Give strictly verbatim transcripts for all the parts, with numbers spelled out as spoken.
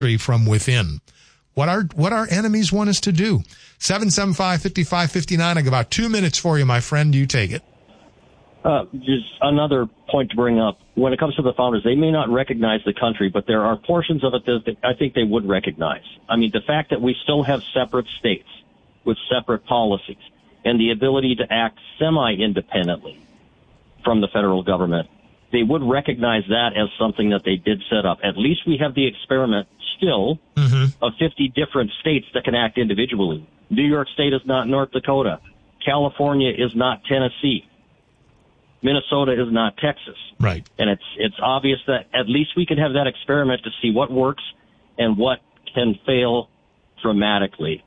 from within. What our what our enemies want us to do. seven seven five, five five five nine. I got about two minutes for you, my friend. You take it. Uh, just another point to bring up. When it comes to the founders, they may not recognize the country, but there are portions of it that I think they would recognize. I mean, the fact that we still have separate states with separate policies and the ability to act semi-independently from the federal government, they would recognize that as something that they did set up. At least we have the experiment still mm-hmm. of fifty different states that can act individually. New York State is not North Dakota. California is not Tennessee. Minnesota is not Texas. Right. And it's it's obvious that at least we can have that experiment to see what works and what can fail dramatically.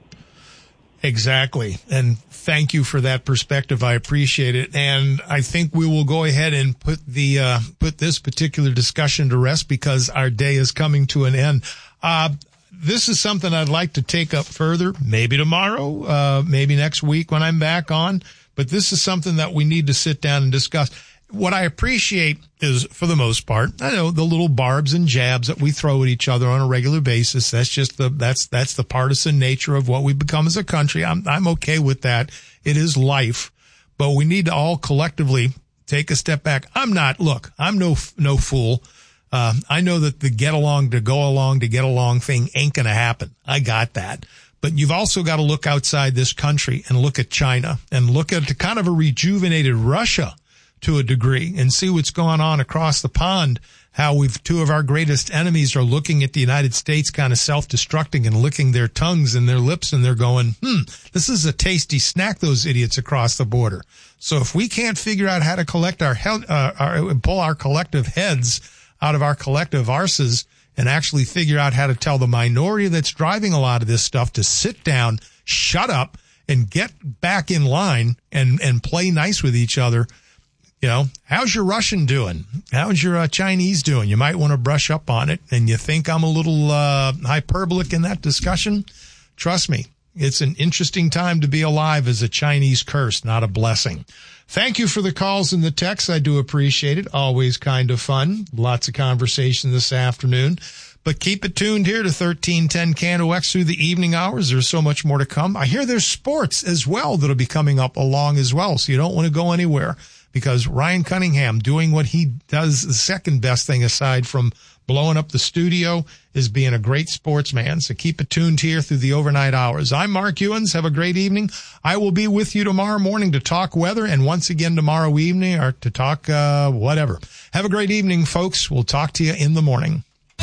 Exactly. And thank you for that perspective. I appreciate it. And I think we will go ahead and put the uh put this particular discussion to rest because our day is coming to an end. Uh This is something I'd like to take up further, maybe tomorrow, uh, maybe next week when I'm back on. But this is something that we need to sit down and discuss. What I appreciate is, for the most part, I know the little barbs and jabs that we throw at each other on a regular basis. That's just the, that's, that's the partisan nature of what we've become as a country. I'm, I'm okay with that. It is life, but we need to all collectively take a step back. I'm not, look, I'm no, no fool. Uh, I know that the get along to go along to get along thing ain't going to happen. I got that. But you've also got to look outside this country and look at China and look at kind of a rejuvenated Russia to a degree and see what's going on across the pond, how we've two of our greatest enemies are looking at the United States kind of self-destructing and licking their tongues and their lips, and they're going, hmm, this is a tasty snack, those idiots across the border. So if we can't figure out how to collect our, uh, our pull our collective heads out of our collective arses and actually figure out how to tell the minority that's driving a lot of this stuff to sit down, shut up, and get back in line and, and play nice with each other. You know, how's your Russian doing? How's your uh, Chinese doing? You might want to brush up on it. And you think I'm a little uh, hyperbolic in that discussion? Trust me, it's an interesting time to be alive as a Chinese curse, not a blessing. Thank you for the calls and the texts. I do appreciate it. Always kind of fun. Lots of conversation this afternoon. But keep it tuned here to thirteen ten K N O X through the evening hours. There's so much more to come. I hear there's sports as well that'll be coming up along as well, so you don't want to go anywhere because Ryan Cunningham doing what he does, the second best thing aside from blowing up the studio, is being a great sportsman. So keep it tuned here through the overnight hours. I'm Mark Ewens. Have a great evening. I will be with you tomorrow morning to talk weather and once again tomorrow evening or to talk uh whatever. Have a great evening, folks. We'll talk to you in the morning.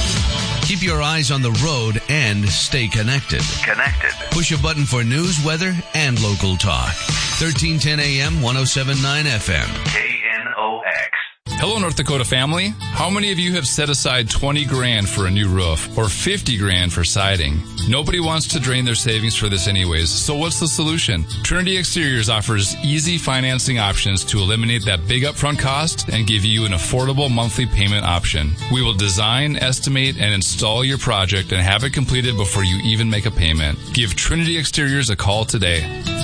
Keep your eyes on the road and stay connected. Connected. Push a button for news, weather, and local talk. thirteen ten A M, ten seventy-nine F M. K N O X. Hello, North Dakota family. How many of you have set aside twenty grand for a new roof or fifty grand for siding? Nobody wants to drain their savings for this anyways, so what's the solution? Trinity Exteriors offers easy financing options to eliminate that big upfront cost and give you an affordable monthly payment option. We will design, estimate, and install your project and have it completed before you even make a payment. Give Trinity Exteriors a call today.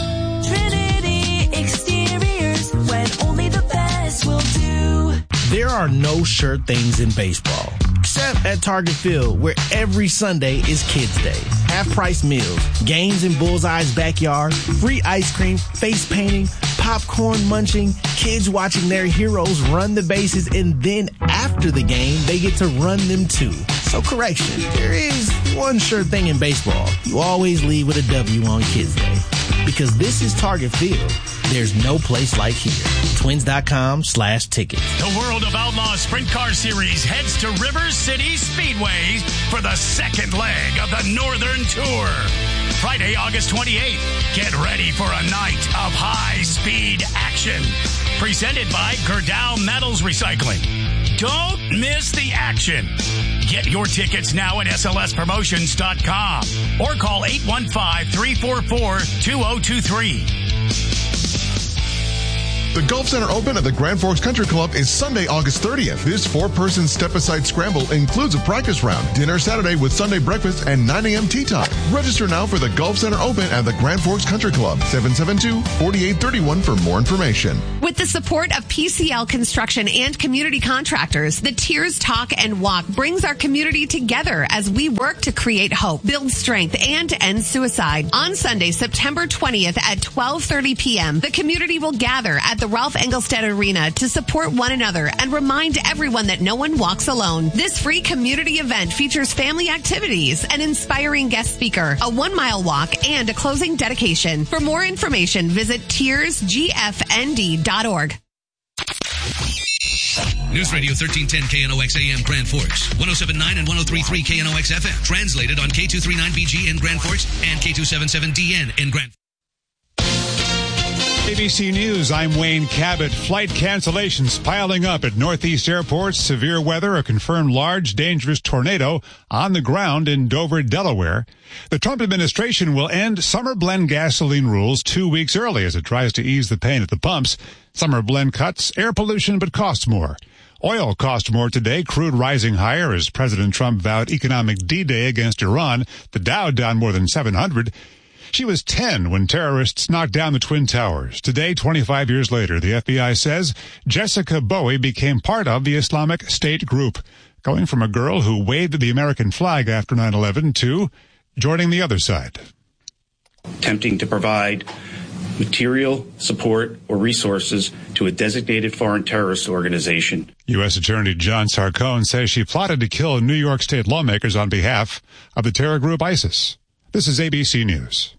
Trinity Exteriors, when only the best will do. There are no sure things in baseball, except at Target Field, where every Sunday is Kids Day. Half-price meals, games in Bullseye's backyard, free ice cream, face painting, popcorn munching, kids watching their heroes run the bases, and then after the game, they get to run them too. So correction, there is one sure thing in baseball. You always leave with a W on Kids Day. Because this is Target Field. There's no place like here. Twins.com slash tickets. The World of Outlaws Sprint Car Series heads to River City Speedway for the second leg of the Northern Tour. Friday, August twenty-eighth. Get ready for a night of high-speed action. Presented by Gerdau Metals Recycling. Don't miss the action. Get your tickets now at S L S promotions dot com or call eight one five, three four four, two zero two three. The Gulf Center Open at the Grand Forks Country Club is Sunday, August thirtieth. This four-person step-aside scramble includes a practice round, dinner Saturday with Sunday breakfast, and nine a.m. tea time. Register now for the Gulf Center Open at the Grand Forks Country Club, seven seven two, four eight three one for more information. With the support of P C L Construction and community contractors, the Tears Talk and Walk brings our community together as we work to create hope, build strength, and end suicide. On Sunday, September twentieth at twelve thirty p.m., the community will gather at the Ralph Engelstad Arena to support one another and remind everyone that no one walks alone. This free community event features family activities, an inspiring guest speaker, a one-mile walk, and a closing dedication. For more information, visit tears g f n d dot org. News Radio thirteen ten K N O X A M Grand Forks, one oh seven point nine and one oh three point three K N O X F M. Translated on K two thirty-nine B G in Grand Forks and K two seventy-seven D N in Grand Forks. A B C News, I'm Wayne Cabot. Flight cancellations piling up at Northeast airports. Severe weather, a confirmed large, dangerous tornado on the ground in Dover, Delaware. The Trump administration will end summer blend gasoline rules two weeks early as it tries to ease the pain at the pumps. Summer blend cuts air pollution but costs more. Oil cost more today, crude rising higher as President Trump vowed economic D-Day against Iran. The Dow down more than seven hundred. She was ten when terrorists knocked down the Twin Towers. Today, twenty-five years later, the F B I says Jessica Bowie became part of the Islamic State group, going from a girl who waved the American flag after nine eleven to joining the other side. Attempting to provide material support or resources to a designated foreign terrorist organization. U S Attorney John Sarcone says she plotted to kill New York State lawmakers on behalf of the terror group ISIS. This is A B C News.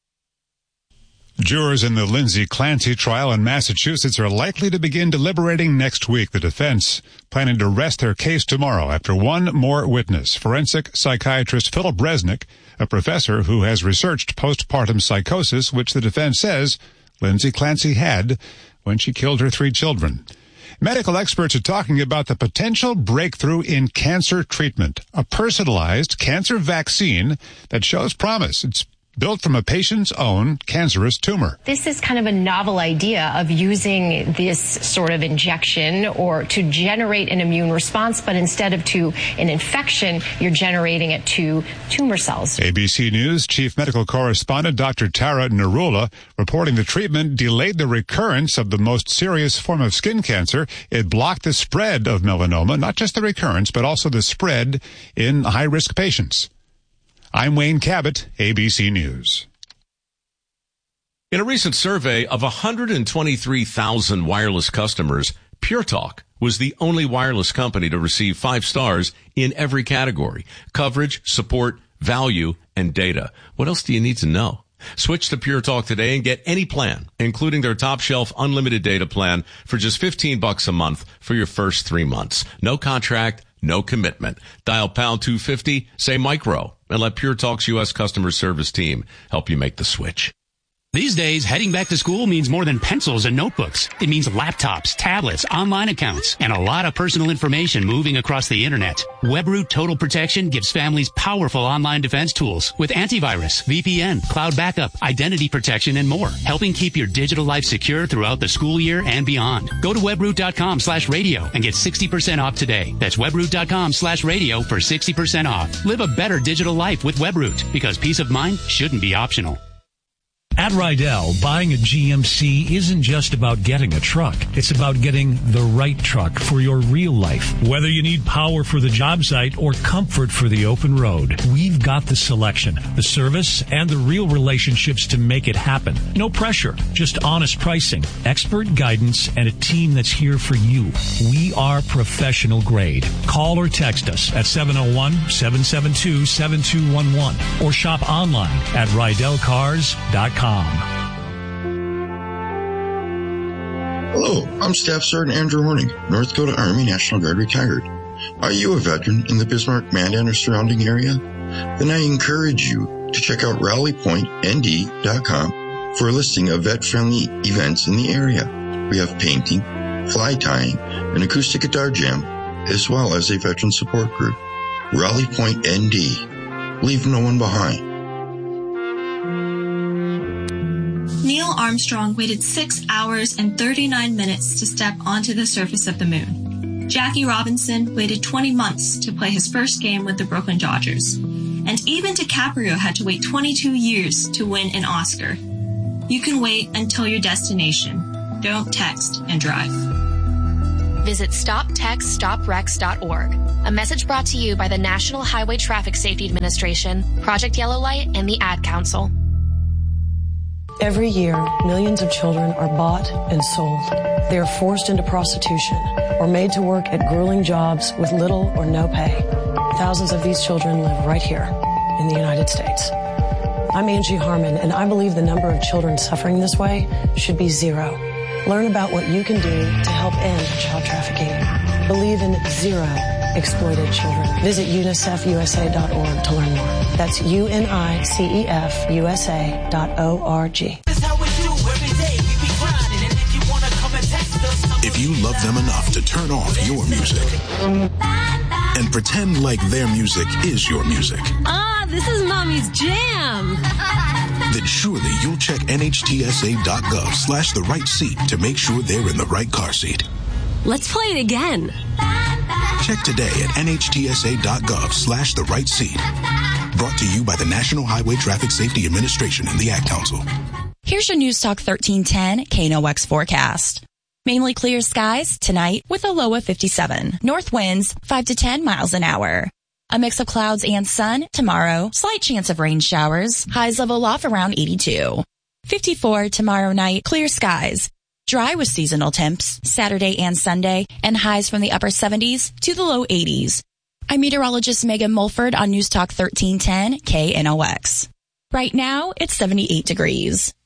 Jurors in the Lindsay Clancy trial in Massachusetts are likely to begin deliberating next week. The defense planning to rest their case tomorrow after one more witness, forensic psychiatrist Philip Resnick, a professor who has researched postpartum psychosis, which the defense says Lindsay Clancy had when she killed her three children. Medical experts are talking about the potential breakthrough in cancer treatment, a personalized cancer vaccine that shows promise. It's built from a patient's own cancerous tumor. This is kind of a novel idea of using this sort of injection or to generate an immune response, but instead of to an infection, you're generating it to tumor cells. A B C News chief medical correspondent Doctor Tara Narula reporting the treatment delayed the recurrence of the most serious form of skin cancer. It blocked the spread of melanoma, not just the recurrence, but also the spread in high-risk patients. I'm Wayne Cabot, A B C News. In a recent survey of one hundred twenty-three thousand wireless customers, Pure Talk was the only wireless company to receive five stars in every category: coverage, support, value, and data. What else do you need to know? Switch to Pure Talk today and get any plan, including their top shelf unlimited data plan for just fifteen bucks a month for your first three months. No contract, no commitment. Dial pound two fifty, say micro, and let Pure Talk's U S customer service team help you make the switch. These days, heading back to school means more than pencils and notebooks. It means laptops, tablets, online accounts, and a lot of personal information moving across the internet. WebRoot Total Protection gives families powerful online defense tools with antivirus, V P N, cloud backup, identity protection, and more, helping keep your digital life secure throughout the school year and beyond. Go to webroot.com slash radio and get sixty percent off today. That's webroot.com slash radio for sixty percent off. Live a better digital life with WebRoot, because peace of mind shouldn't be optional. At Rydell, buying a G M C isn't just about getting a truck. It's about getting the right truck for your real life. Whether you need power for the job site or comfort for the open road, we've got the selection, the service, and the real relationships to make it happen. No pressure, just honest pricing, expert guidance, and a team that's here for you. We are professional grade. Call or text us at seven oh one, seven seven two, seven two one one or shop online at rydell cars dot com. Hello, I'm Staff Sergeant Andrew Horning, North Dakota Army National Guard retired. Are you a veteran in the Bismarck, Mandan, or surrounding area? Then I encourage you to check out rally point n d dot com for a listing of vet-friendly events in the area. We have painting, fly tying, an acoustic guitar jam, as well as a veteran support group. Rally Point N D. Leave no one behind. Neil Armstrong waited six hours and thirty-nine minutes to step onto the surface of the moon. Jackie Robinson waited twenty months to play his first game with the Brooklyn Dodgers. And even DiCaprio had to wait twenty-two years to win an Oscar. You can wait until your destination. Don't text and drive. Visit stop text stop wrecks dot org. A message brought to you by the National Highway Traffic Safety Administration, Project Yellow Light, and the Ad Council. Every year, millions of children are bought and sold. They are forced into prostitution or made to work at grueling jobs with little or no pay. Thousands of these children live right here in the United States. I'm Angie Harmon, and I believe the number of children suffering this way should be zero. Learn about what you can do to help end child trafficking. Believe in zero exploited children. Visit unicef u s a dot org to learn more. That's U N I C E F U S A dot O R G. If you love them enough to turn off your music and pretend like their music is your music, Ah, this is Mommy's jam. then surely you'll check N H T S A dot gov slash the right seat to make sure they're in the right car seat. Let's play it again. Check today at N H T S A dot gov slash the right seat. Brought to you by the National Highway Traffic Safety Administration and the Ad Council. Here's your News Talk thirteen ten K N O X forecast. Mainly clear skies tonight with a low of fifty-seven. North winds five to ten miles an hour. A mix of clouds and sun tomorrow. Slight chance of rain showers. Highs level off around eighty-two. fifty-four tomorrow night. Clear skies. Dry with seasonal temps Saturday and Sunday, and highs from the upper seventies to the low eighties. I'm meteorologist Megan Mulford on News Talk thirteen ten K N O X. Right now, it's seventy-eight degrees.